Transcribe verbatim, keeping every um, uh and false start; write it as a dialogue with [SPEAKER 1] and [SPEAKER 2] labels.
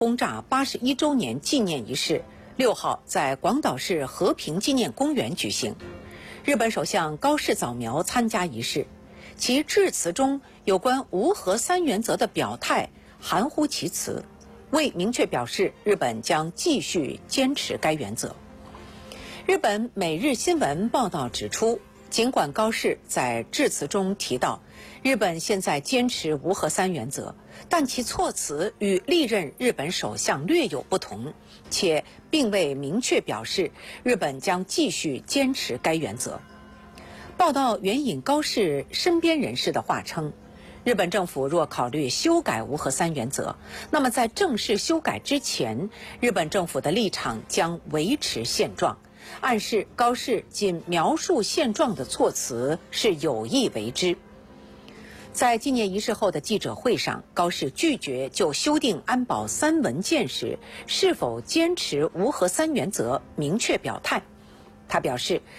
[SPEAKER 1] 轰炸八十一周年纪念仪式六号在广岛市和平纪念公园举行。日本首相高市早苗参加仪式，其致辞中有关无核三原则的表态含糊其辞，未明确表示日本将继续坚持该原则。日本每日新闻报道指出，尽管高市在致辞中提到日本现在坚持无核三原则，但其措辞与历任日本首相略有不同，且并未明确表示日本将继续坚持该原则。报道援引高市身边人士的话称，日本政府若考虑修改无核三原则，那么在正式修改之前，日本政府的立场将维持现状，暗示高市仅描述现状的措辞是有意为之。在纪念仪式后的记者会上，高市拒绝就修订安保三文件时是否坚持无核三原则明确表态。他表示，